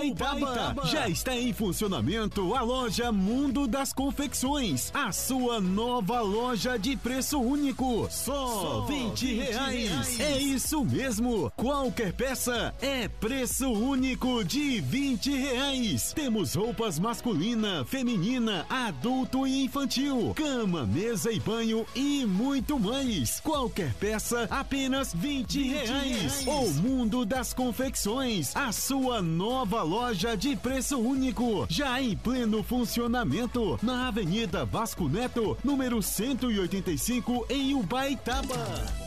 Ubaitaba. Já está em funcionamento a loja Mundo das Confecções, a sua nova loja de preço único. Só R$20. É isso mesmo. Qualquer peça é preço único de R$20. Temos roupas masculina, feminina, adulto e infantil, cama, mesa e banho e muito mais. Qualquer peça apenas R$20. O Mundo das Confecções, a sua nova loja de preço único, já em pleno funcionamento, na Avenida Vasco Neto, número 185, em Ubaitaba.